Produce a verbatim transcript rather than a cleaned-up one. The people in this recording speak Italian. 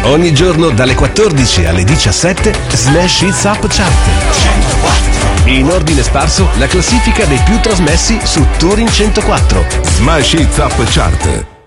Ogni giorno dalle quattordici alle diciassette Smash Hits Up Chart. In ordine sparso la classifica dei più trasmessi su Touring centoquattro. Smash Hits Up Chart.